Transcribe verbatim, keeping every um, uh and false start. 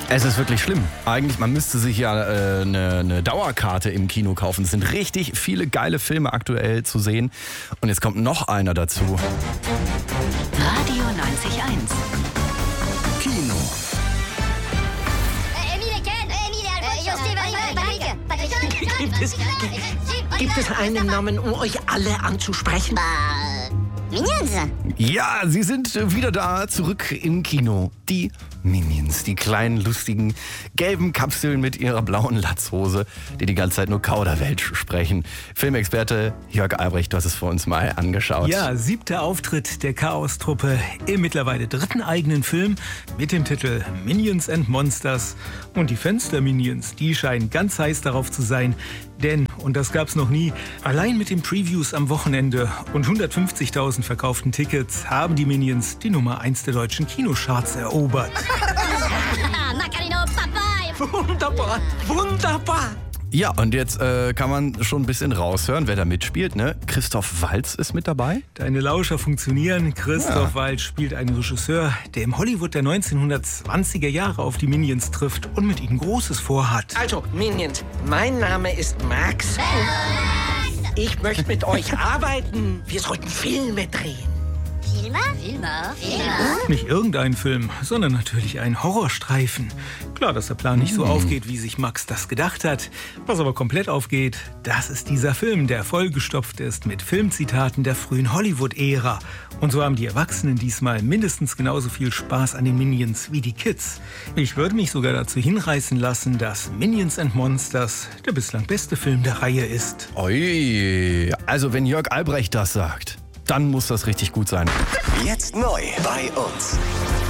Es ist wirklich schlimm. Eigentlich, man müsste sich ja äh, eine, eine Dauerkarte im Kino kaufen. Es sind richtig viele geile Filme aktuell zu sehen. Und jetzt kommt noch einer dazu. Radio neunzig Komma eins. Kino. Gibt es, gibt es einen Namen, um euch alle anzusprechen? Minions? Ja, sie sind wieder da, zurück im Kino. Die Minions, die kleinen, lustigen, gelben Kapseln mit ihrer blauen Latzhose, die die ganze Zeit nur Kauderwelsch sprechen. Filmexperte Jörg Albrecht, du hast es vor uns mal angeschaut. Ja, siebter Auftritt der Chaos-Truppe im mittlerweile dritten eigenen Film mit dem Titel Minions and Monsters. Und die Fans der Minions, die scheinen ganz heiß darauf zu sein. Denn, und das gab's noch nie, allein mit den Previews am Wochenende und hundertfünfzigtausend verkauften Tickets haben die Minions die Nummer eins der deutschen Kinocharts erobert. Wunderbar, wunderbar. Ja, und jetzt äh, kann man schon ein bisschen raushören, wer da mitspielt, ne? Christoph Waltz ist mit dabei. Deine Lauscher funktionieren. Christoph Ja. Waltz spielt einen Regisseur, der im Hollywood der neunzehnhundertzwanziger Jahre auf die Minions trifft und mit ihnen Großes vorhat. Also, Minions, mein Name ist Max. Ich möchte mit euch arbeiten. Wir sollten Filme drehen. Filme? Filme? Filme? Nicht irgendein Film, sondern natürlich ein Horrorstreifen. Klar, dass der Plan nicht so aufgeht, wie sich Max das gedacht hat. Was aber komplett aufgeht, das ist dieser Film, der vollgestopft ist mit Filmzitaten der frühen Hollywood-Ära. Und so haben die Erwachsenen diesmal mindestens genauso viel Spaß an den Minions wie die Kids. Ich würde mich sogar dazu hinreißen lassen, dass Minions and Monsters der bislang beste Film der Reihe ist. Ui, also wenn Jörg Albrecht das sagt, dann muss das richtig gut sein. Jetzt neu bei uns.